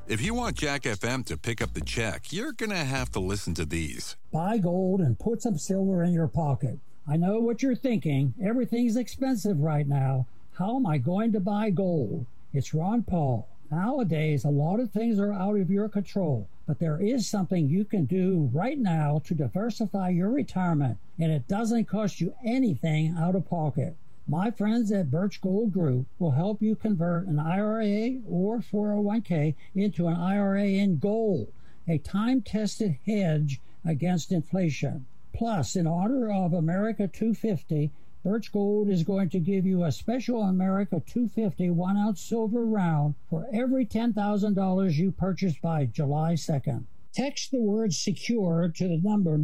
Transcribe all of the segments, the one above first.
If you want Jack FM to pick up the check, you're going to have to listen to these. Buy gold and put some silver in your pocket. I know what you're thinking. Everything's expensive right now. How am I going to buy gold? It's Ron Paul. Nowadays, a lot of things are out of your control, but there is something you can do right now to diversify your retirement, and it doesn't cost you anything out of pocket. My friends at Birch Gold Group will help you convert an IRA or 401k into an IRA in gold, a time-tested hedge against inflation. Plus, in honor of America 250, Birch Gold is going to give you a special America 250 1-ounce silver round for every $10,000 you purchase by July 2nd. Text the word SECURE to the number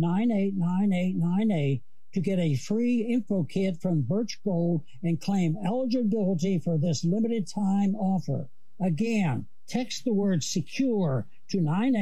989898 to get a free info kit from Birch Gold and claim eligibility for this limited time offer. Again, text the word SECURE to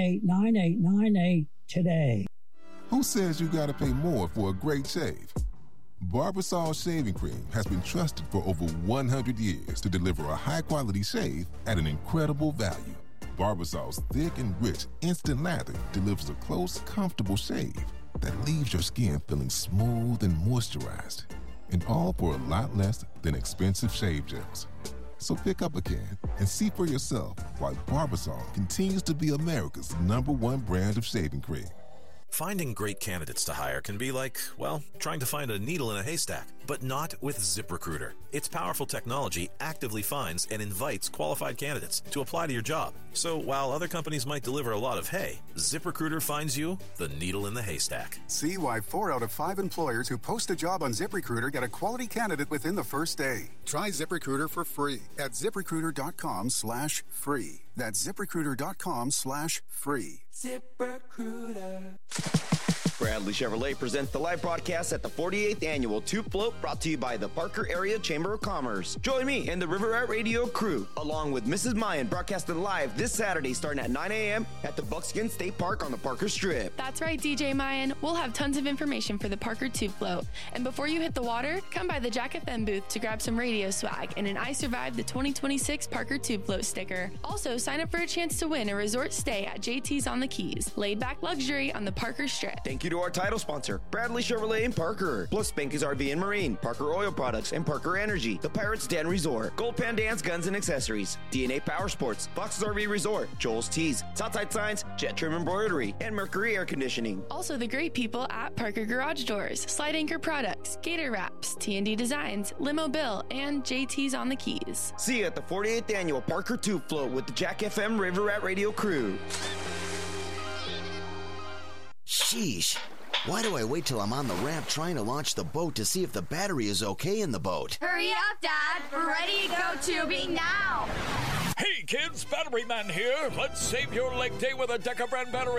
989898 today. Who says you gotta pay more for a great shave? Barbasol Shaving Cream has been trusted for over 100 years to deliver a high-quality shave at an incredible value. Barbasol's thick and rich instant lather delivers a close, comfortable shave that leaves your skin feeling smooth and moisturized, and all for a lot less than expensive shave gels. So pick up a can and see for yourself why Barbasol continues to be America's #1 brand of shaving cream. Finding great candidates to hire can be like, well, trying to find a needle in a haystack, but not with ZipRecruiter. Its powerful technology actively finds and invites qualified candidates to apply to your job. So while other companies might deliver a lot of hay, ZipRecruiter finds you the needle in the haystack. See why 4 out of 5 employers who post a job on ZipRecruiter get a quality candidate within the first day. Try ZipRecruiter for free at ZipRecruiter.com/free. That's ZipRecruiter.com/free. ZipRecruiter. Bradley Chevrolet presents the live broadcast at the 48th Annual Tube Float, brought to you by the Parker Area Chamber of Commerce. Join me and the River Rat Radio crew, along with Mrs. Mayan, broadcasting live this Saturday starting at 9 a.m. at the Buckskin State Park on the Parker Strip. That's right, DJ Mayan. We'll have tons of information for the Parker Tube Float. And before you hit the water, come by the Jack FM booth to grab some radio swag and an I Survived the 2026 Parker Tube Float sticker. Also, sign up for a chance to win a resort stay at JT's on the Keys. Laid back luxury on the Parker Strip. Thank you to our title sponsor, Bradley Chevrolet and Parker, plus Spanky's RV and Marine, Parker Oil Products, and Parker Energy, the Pirates Den Resort, Gold Pan Dance Guns and Accessories, DNA Power Sports, Fox's RV Resort, Joel's Tees, Southside Signs, Jet Trim Embroidery, and Mercury Air Conditioning. Also the great people at Parker Garage Doors, Slide Anchor Products, Gator Wraps, T&D Designs, Limo Bill, and JT's on the Keys. See you at the 48th Annual Parker Tube Float with the Jack FM River Rat Radio crew. Sheesh. Why do I wait till I'm on the ramp trying to launch the boat to see if the battery is okay in the boat? Hurry up, Dad. We're ready to go tubing now. Hey, kids, Battery Man here. Let's save your leg day with a Deca brand battery.